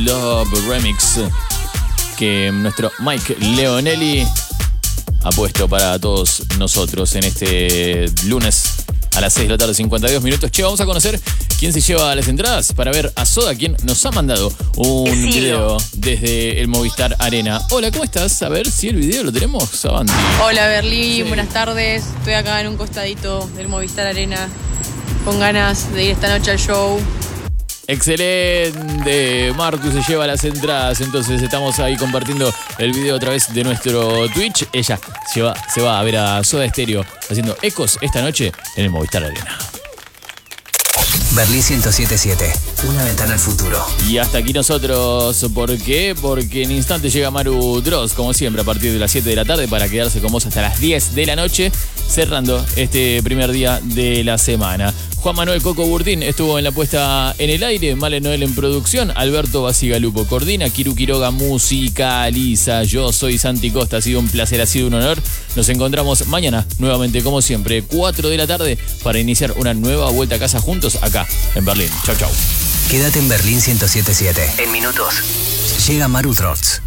Love Remix que nuestro Mike Leonelli ha puesto para todos nosotros en este lunes a las 6 de la tarde, 52 minutos. Che, vamos a conocer quién se lleva las entradas para ver a Soda, quien nos ha mandado un video desde el Movistar Arena. Hola, ¿cómo estás? A ver si el video lo tenemos, Avanti. Hola, Berlín, sí. Buenas tardes. Estoy acá en un costadito del Movistar Arena con ganas de ir esta noche al show. Excelente, Martu se lleva las entradas, entonces estamos ahí compartiendo el video a través de nuestro Twitch. Ella se va a ver a Soda Stereo haciendo ecos esta noche en el Movistar Arena. Berlín 107.7, una ventana al futuro. Y hasta aquí nosotros, ¿por qué? Porque en instante llega Maru Dross, como siempre, a partir de las 7 de la tarde para quedarse con vos hasta las 10 de la noche, cerrando este primer día de la semana. Juan Manuel Coco Burtín estuvo en la puesta en el aire, Male Noel en producción, Alberto Basigalupo coordina, Kiru Quiroga musicaliza, yo soy Santi Costa, ha sido un placer, ha sido un honor. Nos encontramos mañana, nuevamente como siempre, 4 de la tarde, para iniciar una nueva vuelta a casa juntos acá en Berlín. Chau, chau. Quédate en Berlín 107.7. En minutos llega Maru Dross.